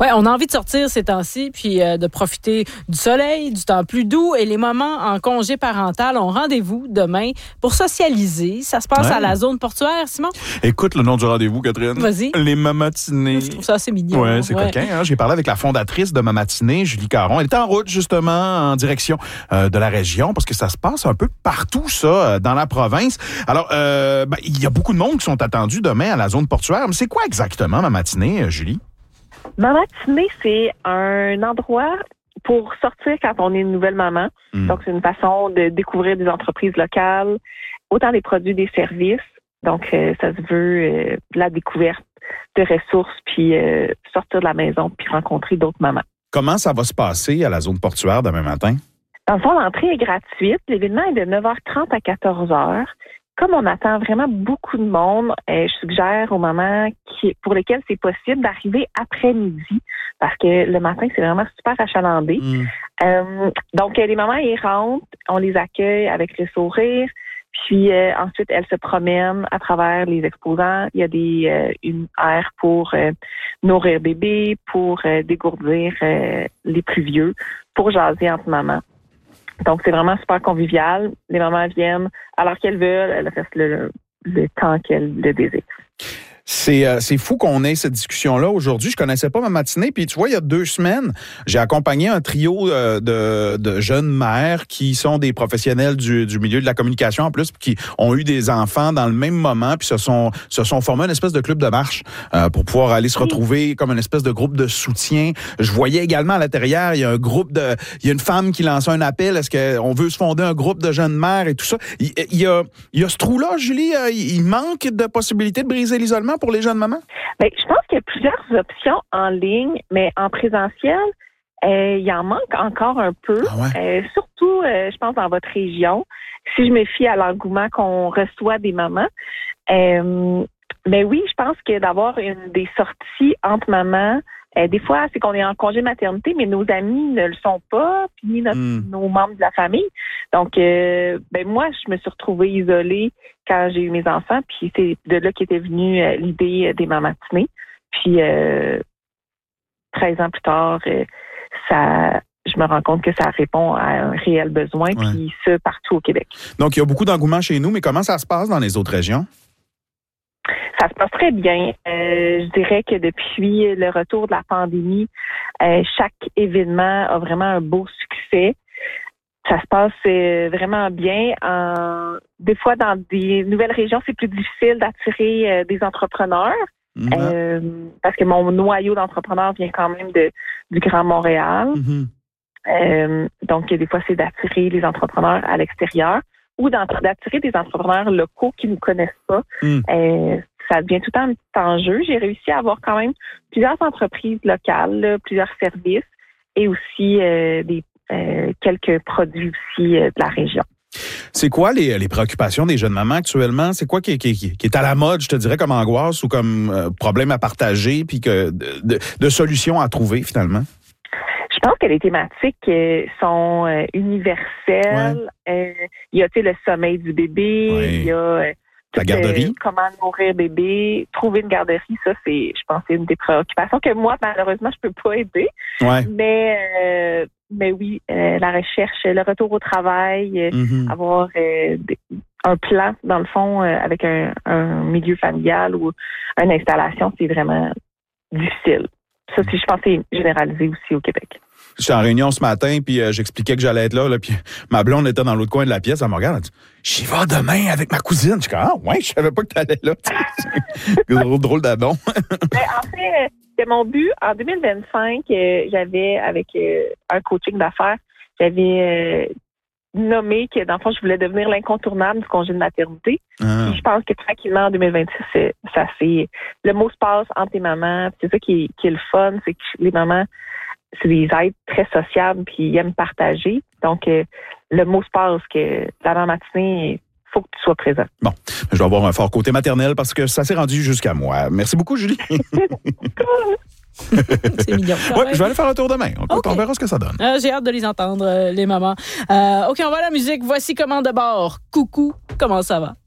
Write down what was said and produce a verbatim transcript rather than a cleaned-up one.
Oui, on a envie de sortir ces temps-ci, puis euh, de profiter du soleil, du temps plus doux, et les moments en congé parental ont rendez-vous demain pour socialiser. Ça se passe ouais. à la zone portuaire, Simon? Écoute le nom du rendez-vous, Catherine. Vas-y. Les mamatinées. Je trouve ça assez mignon. Ouais, c'est ouais. coquin. Hein? J'ai parlé avec la fondatrice de Mamatinées, Julie Caron. Elle était en route, justement, en direction euh, de la région, parce que ça se passe un peu partout, ça, euh, dans la province. Alors, euh, ben, il y a beaucoup de monde qui sont attendus demain à la zone portuaire. Mais c'est quoi exactement Mamatinées, Julie? Mamatinées, c'est un endroit pour sortir quand on est une nouvelle maman. Mmh. Donc, c'est une façon de découvrir des entreprises locales, autant des produits, des services. Donc, euh, ça se veut euh, la découverte de ressources, puis euh, sortir de la maison, puis rencontrer d'autres mamans. Comment ça va se passer à la zone portuaire demain matin? Dans le fond, l'entrée est gratuite. L'événement est de neuf heures trente à quatorze heures. Comme on attend vraiment beaucoup de monde, euh, je suggère aux mamans qui, pour lesquelles c'est possible d'arriver après-midi parce que le matin, c'est vraiment super achalandé. Mm. Euh, donc, les mamans, elles rentrent, on les accueille avec le sourire, puis euh, ensuite, elles se promènent à travers les exposants. Il y a des euh, une aire pour euh, nourrir bébé, pour euh, dégourdir euh, les plus vieux, pour jaser entre mamans. Donc, c'est vraiment super convivial. Les mamans viennent alors qu'elles veulent. Elles restent le, le temps qu'elles le désirent. C'est, euh, c'est fou qu'on ait cette discussion-là aujourd'hui. Je connaissais pas Mamatinées. Puis tu vois, il y a deux semaines, j'ai accompagné un trio euh, de, de jeunes mères qui sont des professionnels du, du milieu de la communication en plus, qui ont eu des enfants dans le même moment, puis se sont se sont formés une espèce de club de marche euh, pour pouvoir aller se retrouver comme une espèce de groupe de soutien. Je voyais également à l'intérieur, il y a un groupe de, il y a une femme qui lance un appel. Est-ce qu'on veut se fonder un groupe de jeunes mères et tout ça? Il, il y a il y a ce trou-là, Julie. Il manque de possibilités de briser l'isolement pour les jeunes mamans? Bien, je pense qu'il y a plusieurs options en ligne, mais en présentiel, euh, il en manque encore un peu. Ah ouais? euh, surtout, euh, je pense, dans votre région. Si je me fie à l'engouement qu'on reçoit des mamans. Euh, mais oui, je pense que d'avoir une des sorties entre mamans, euh, des fois, c'est qu'on est en congé maternité, mais nos amis ne le sont pas, puis ni notre, mm. nos membres de la famille. Donc, euh, ben moi, je me suis retrouvée isolée quand j'ai eu mes enfants, puis c'est de là qu'était venue euh, l'idée des mamatinées. Puis, euh, treize ans plus tard, euh, ça, je me rends compte que ça répond à un réel besoin, ouais. Puis ça, partout au Québec. Donc, il y a beaucoup d'engouement chez nous, mais comment ça se passe dans les autres régions? Ça se passe très bien. Euh, je dirais que depuis le retour de la pandémie, euh, chaque événement a vraiment un beau succès. Ça se passe euh, vraiment bien. En, des fois, dans des nouvelles régions, c'est plus difficile d'attirer euh, des entrepreneurs. Mm-hmm. Euh, parce que mon noyau d'entrepreneurs vient quand même de du Grand Montréal. Mm-hmm. Euh, donc, des fois, c'est d'attirer les entrepreneurs à l'extérieur ou d'attirer des entrepreneurs locaux qui ne nous connaissent pas. Mm. Euh, ça devient tout le temps un petit enjeu. J'ai réussi à avoir quand même plusieurs entreprises locales, là, plusieurs services et aussi euh, des euh, quelques produits aussi euh, de la région. C'est quoi les, les préoccupations des jeunes mamans actuellement? C'est quoi qui, qui, qui est à la mode, je te dirais, comme angoisse ou comme euh, problème à partager puis que de, de, de solutions à trouver finalement? Je pense que les thématiques euh, sont euh, universelles. Ouais. Euh, il y a, tu sais, le sommeil du bébé, ouais. Il y a euh, la garderie. Euh, comment nourrir bébé, trouver une garderie, ça, c'est, je pense, c'est une des préoccupations que moi, malheureusement, je peux pas aider. Ouais. Mais, euh, mais oui, euh, la recherche, le retour au travail, euh, mm-hmm. avoir euh, des, un plan, dans le fond, euh, avec un, un milieu familial ou une installation, c'est vraiment difficile. Ça, je pense que c'est généralisé aussi au Québec. J'étais en réunion ce matin, puis euh, j'expliquais que j'allais être là, là, puis ma blonde était dans l'autre coin de la pièce, elle me regarde, elle dit « J'y vais demain avec ma cousine. » Je suis comme « Ah ouais, je savais pas que t'allais là. » drôle, drôle d'abon. En fait, c'était mon but. En deux mille vingt-cinq, euh, j'avais, avec euh, un coaching d'affaires, j'avais euh, nommé que, dans le fond, je voulais devenir l'incontournable du congé de maternité. Ah. Puis je pense que tranquillement, en deux mille vingt-six, c'est, ça c'est le mot se passe entre les mamans. C'est ça qui est, qui est le fun, c'est que les mamans, c'est des êtres très sociables puis ils aiment partager. Donc, euh, le mot se passe que la matinée, il faut que tu sois présent. Bon, je vais avoir un fort côté maternel parce que ça s'est rendu jusqu'à moi. Merci beaucoup, Julie. C'est mignon. Ouais, je vais aller faire un tour demain. On, okay. on verra ce que ça donne. Euh, j'ai hâte de les entendre, euh, les mamans. Euh, OK, on va à la musique. Voici Comment de bord. Coucou, comment ça va?